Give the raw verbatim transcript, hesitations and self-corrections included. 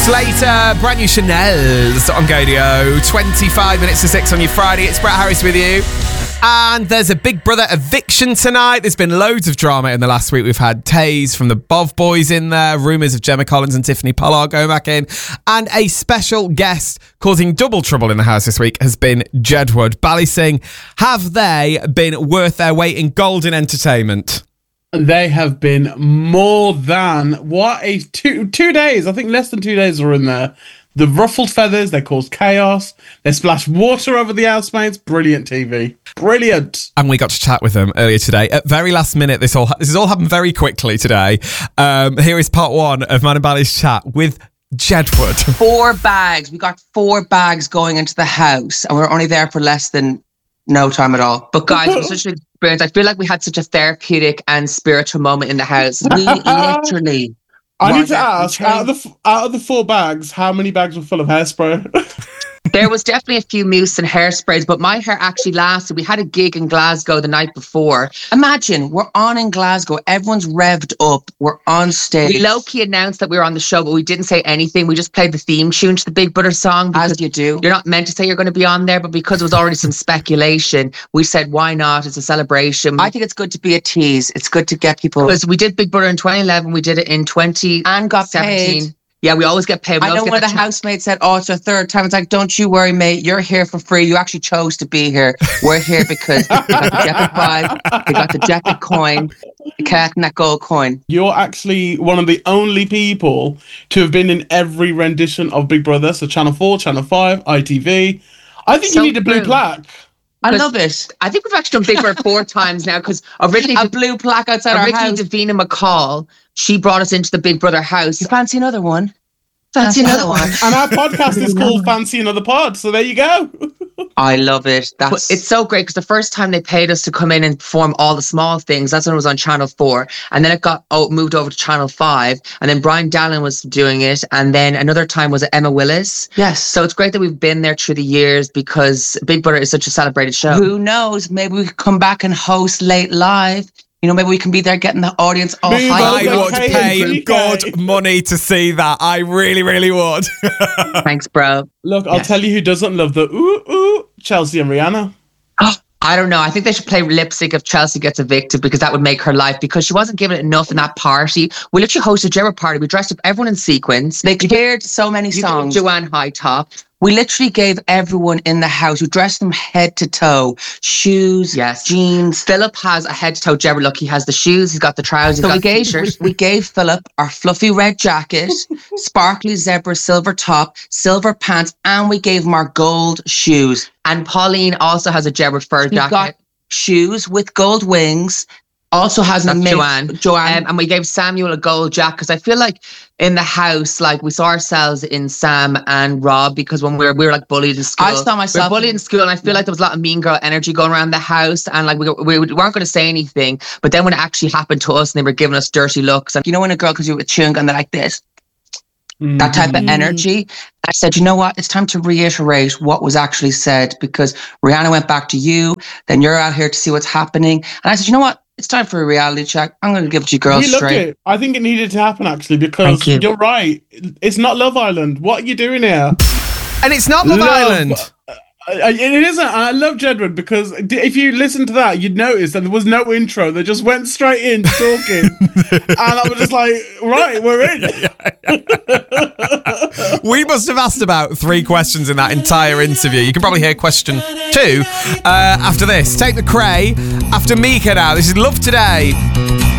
Slater, brand new Chanel's on Gadio. twenty-five minutes to six on your Friday. It's Brett Harris with you. And there's a Big Brother eviction tonight. There's been loads of drama in the last week. We've had Taze from the Bov Boys in there, rumours of Gemma Collins and Tiffany Pollard going back in, and a special guest causing double trouble in the house this week has been Jedward. Bally Singh, have they been worth their weight in gold in entertainment? They have been more than, what, a two two days, I think less than two days were in there. The ruffled feathers, they caused chaos. They splashed water over the housemates. Brilliant T V. Brilliant. And we got to chat with them earlier today. At very last minute, this all this has all happened very quickly today. Um, here is part one of Man and Bally's chat with Jedward. Four bags. We got four bags going into the house, and we were only there for less than no time at all. But guys, it was such an experience. I feel like we had such a therapeutic and spiritual moment in the house. We literally... I need to ask, out of the out of the four bags, how many bags were full of hairspray? There was definitely a few mousse and hairsprays, but my hair actually lasted. We had a gig in Glasgow the night before. Imagine, we're on in Glasgow. Everyone's revved up. We're on stage. We low-key announced that we were on the show, but we didn't say anything. We just played the theme tune to the Big Brother song. As you do. You're not meant to say you're going to be on there, but because it was already some speculation, we said, why not? It's a celebration. I think it's good to be a tease. It's good to get people... Because we did Big Brother in twenty eleven. We did it in twenty seventeen. And got paid. Yeah, we always get paid. We I know one of the housemates said, oh, it's your third time. It's like, don't you worry, mate. You're here for free. You actually chose to be here. We're here because we got the jacket vibe. We got the jacket coin. Collecting that gold coin. You're actually one of the only people to have been in every rendition of Big Brother. So Channel four, Channel five, I T V. I think so you need a blue true. plaque. I love it. I think we've actually done Big Brother four times now because originally... A blue plaque outside our house. Originally, Davina McCall, she brought us into the Big Brother house. You fancy another one? Fancy another one. And our podcast is called Fancy Another Pod, so there you go. I love it. That's but it's so great because the first time they paid us to come in and perform all the small things, that's when it was on Channel four, and then it got oh, moved over to Channel five, and then Brian Dallin was doing it, and then another time was Emma Willis. Yes. So it's great that we've been there through the years because Big Brother is such a celebrated show. Who knows? Maybe we could come back and host late live. You know, maybe we can be there getting the audience all hyped. I would okay, pay okay. good money to see that. I really, really would. Thanks, bro. Look, I'll yes. tell you who doesn't love the ooh, ooh, Chelsea and Rihanna. Oh, I don't know. I think they should play lip sync if Chelsea gets evicted because that would make her life because she wasn't given enough in that party. We literally hosted a Jedward party. We dressed up everyone in sequins. They cleared so many songs. Joanne High Top. We literally gave everyone in the house, we dressed them head to toe, shoes, yes, jeans. Philip has a head to toe Jedward look. He has the shoes, he's got the trousers, so he's got we gave, the t-shirt. We, we gave Philip our fluffy red jacket, sparkly zebra silver top, silver pants, and we gave him our gold shoes. And Pauline also has a Jedward fur jacket. Got shoes with gold wings. Also has an amazing Joanne. Joanne. Um, and we gave Samuel a gold jacket because I feel like in the house, like we saw ourselves in Sam and Rob because when we were we were like bullied in school. I saw myself we were bullied in school, and I feel like there was a lot of mean girl energy going around the house, and like we we weren't going to say anything. But then when it actually happened to us, and they were giving us dirty looks, and you know when a girl comes you with chewing gum, they're like this. Mm-hmm. That type of energy. I said, you know what? It's time to reiterate what was actually said because Rihanna went back to you. Then you're out here to see what's happening. And I said, you know what? It's time for a reality check. I'm going to give it to you girls straight. It. I think it needed to happen actually because you. you're right. It's not Love Island. What are you doing here? And it's not Love, Love Island. Uh, it isn't. I love Jedward because if you listen to that, you'd notice that there was no intro. They just went straight in talking. And I was just like, right, we're in. We must have asked about three questions in that entire interview. You can probably hear question two uh, after this. Take the Cray after Mika now. This is Love Today.